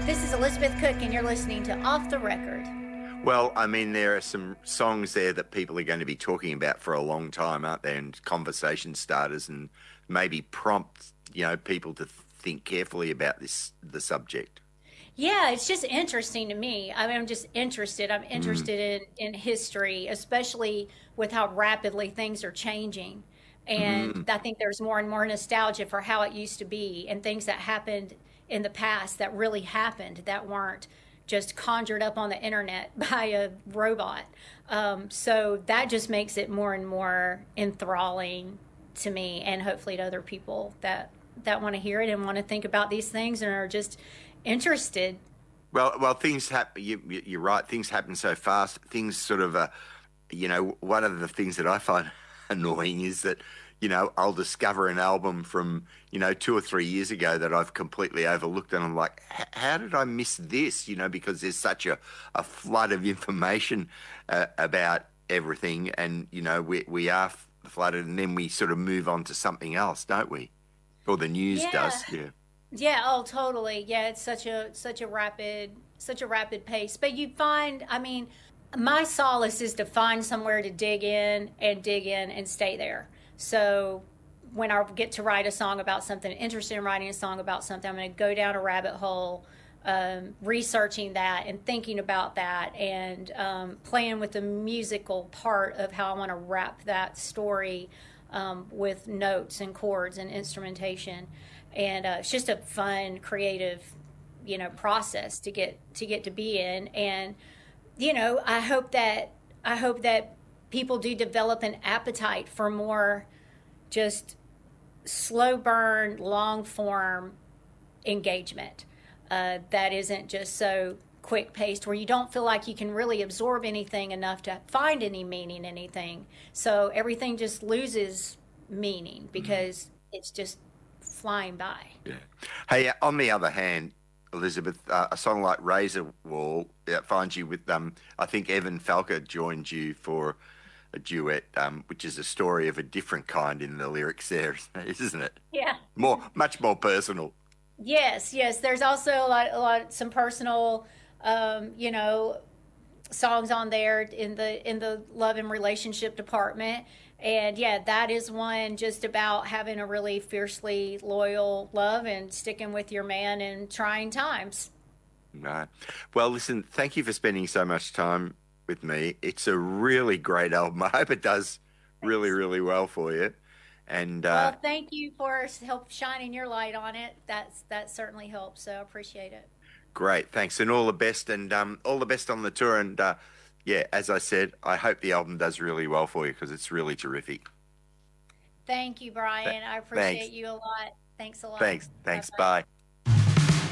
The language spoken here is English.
This is Elizabeth Cook, and you're listening to Off the Record. Well, I mean, there are some songs there that people are going to be talking about for a long time, aren't there? And conversation starters, and maybe prompt, people to think carefully about the subject. Yeah, it's just interesting to me. I mean, I'm just interested. I'm Mm, interested in history, especially with how rapidly things are changing. And mm, I think there's more and more nostalgia for how it used to be and things that happened in the past that really happened that weren't just conjured up on the internet by a robot. So that just makes it more and more enthralling to me and hopefully to other people that want to hear it and want to think about these things and are just interested. well, things happen. You're right. Things happen so fast. Things sort of, one of the things that I find annoying is that, I'll discover an album from, 2 or 3 years ago that I've completely overlooked, and I'm like, how did I miss this? Because there's such a flood of information about everything, and we are flooded, and then we sort of move on to something else, don't we? Or the news Yeah. does. Yeah. Yeah, oh totally. Yeah, it's such a rapid pace. But you find, I mean, my solace is to find somewhere to dig in and stay there. So when I get to write a song about something, interested in writing a song about something, I'm going to go down a rabbit hole, researching that and thinking about that and playing with the musical part of how I want to wrap that story with notes and chords and instrumentation. And it's just a fun, creative, process to be in. And I hope that people do develop an appetite for more just slow burn, long form engagement that isn't just so quick paced where you don't feel like you can really absorb anything enough to find any meaning, anything. So everything just loses meaning Mm. because it's just flying by. Yeah. Hey, on the other hand, Elizabeth, a song like Razor Wall finds you with I think Evan Falker joined you for a duet, which is a story of a different kind in the lyrics there, isn't it? Yeah. Much more personal. Yes, yes. There's also some personal, you know, songs on there in the love and relationship department. And yeah, that is one just about having a really fiercely loyal love and sticking with your man in trying times. Right. Well, listen, thank you for spending so much time with me. It's a really great album. I hope it does really, Thanks. really well for you. And Well, thank you for help shining your light on it. That certainly helps. So I appreciate it. great, thanks, and all the best, and all the best on the tour. And yeah, as I said, I hope the album does really well for you because it's really terrific. Thank you, Th- Brian. I Thanks, appreciate you a lot. Thanks a lot. thanks, Bye thanks. bye. Bye.